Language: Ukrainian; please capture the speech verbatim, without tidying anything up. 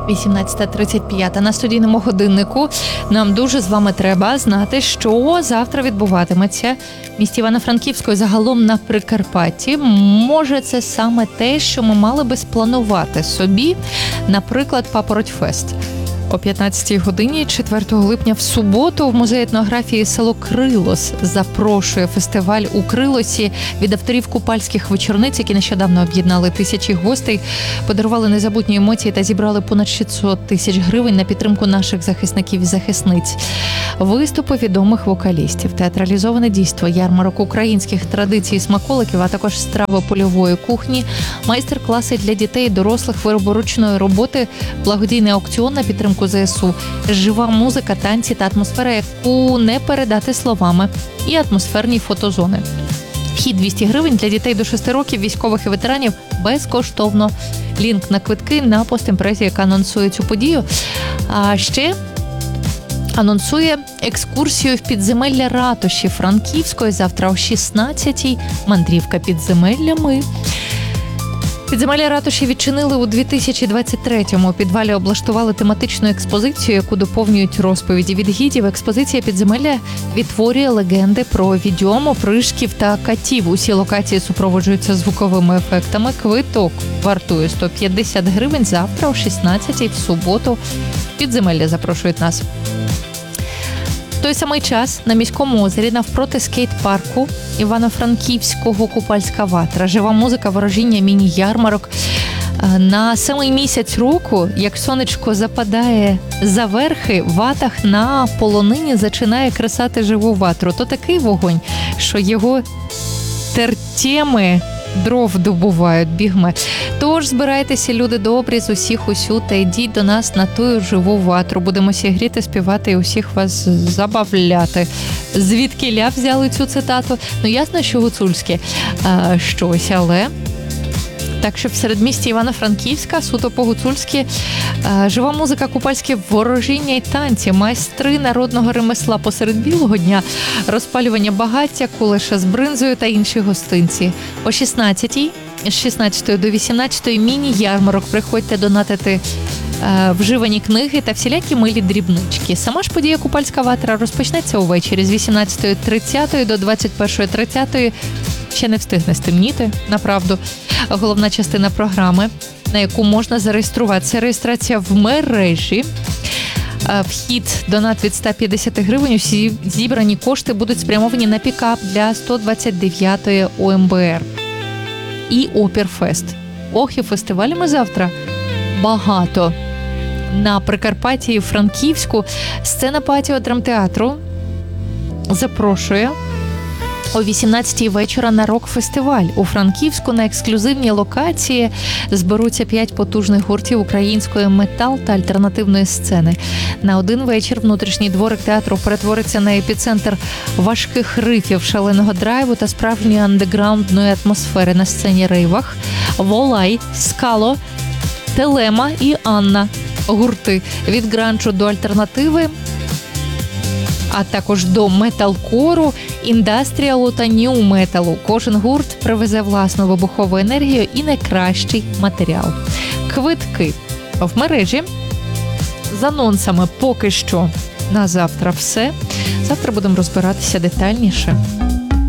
вісімнадцята тридцять п'ять на студійному годиннику. Нам дуже з вами треба знати, що завтра відбуватиметься в місті Івано-Франківську і загалом на Прикарпатті. Може, це саме те, що ми мали би спланувати собі, наприклад, Папоротьфест. О п'ятнадцятій годині четвертого липня в суботу в музеї етнографії село Крилос запрошує фестиваль у Крилосі від авторів купальських вечорниць, які нещодавно об'єднали тисячі гостей, подарували незабутні емоції та зібрали понад шістсот тисяч гривень на підтримку наших захисників і захисниць. Виступи відомих вокалістів, театралізоване дійство, ярмарок українських традицій і смаколиків, а також страви польової кухні, майстер-класи для дітей і дорослих, вироби ручної роботи, благодійний аукціон на підтримку ЗСУ, жива музика, танці та атмосфера, яку не передати словами, і атмосферні фотозони. Вхід двісті гривень для дітей до шести років, військових і ветеранів безкоштовно. Лінк на квитки на постімпрезі, яка анонсує цю подію. А ще анонсує екскурсію в підземелля ратуші Франківської завтра о шістнадцятій. Мандрівка підземеллями. Підземелля ратуші відчинили у дві тисячі двадцять третьому. У підвалі облаштували тематичну експозицію, яку доповнюють розповіді від гідів. Експозиція підземелля відтворює легенди про відьом, опришків та катів. Усі локації супроводжуються звуковими ефектами. Квиток вартує сто п'ятдесят гривень. Завтра о шістнадцятій в суботу підземелля запрошують нас. В той самий час на міському озері навпроти скейт-парку Івано-Франківського купальська ватра. Жива музика, ворожіння, міні-ярмарок. На самий місяць року, як сонечко западає за верхи, ватах на полонині зачинає кресати живу ватру. То такий вогонь, що його тертєми дров добувають, бігме. Тож збирайтеся, люди добрі, з усіх усю, та йдіть до нас на ту живу ватру. Будемо сігріти, співати і усіх вас забавляти. Звідки ля взяли цю цитату? Ну, ясно, що гуцульське а, щось, але... Так що в середмісті Івано-Франківська, суто по-гуцульськи, жива музика, купальське ворожіння і танці, майстри народного ремесла посеред білого дня, розпалювання багаття, кулеша з бринзою та інші гостинці. О шістнадцятій, з шістнадцятої до вісімнадцятої міні-ярмарок. Приходьте донатити е, вживані книги та всілякі милі дрібнички. Сама ж подія Купальська ватра розпочнеться увечері з вісімнадцятої тридцять до двадцять першої тридцять. Ще не встигне стемніти, направду. Головна частина програми, на яку можна зареєструватися. Реєстрація в мережі. Вхід, донат від сто п'ятдесят гривень. Усі зібрані кошти будуть спрямовані на пікап для сто двадцять дев'ятої О Ем Бе Ер. І Опірфест. Ох, і фестивалями завтра багато. На Прикарпатті і Франківську сцена Патіо драмтеатру запрошує о вісімнадцятій вечора на рок-фестиваль. У Франківську на ексклюзивній локації зберуться п'ять потужних гуртів української метал та альтернативної сцени. На один вечір внутрішній дворик театру перетвориться на епіцентр важких рифів, шаленого драйву та справжньої андеграундної атмосфери. На сцені рейвах Волай, Скало, Телема і Анна. Гурти від гранчу до альтернативи, а також до металкору, індастріалу та нью-металу. Кожен гурт привезе власну вибухову енергію і найкращий матеріал. Квитки в мережі. З анонсами поки що на завтра все. Завтра будемо розбиратися детальніше.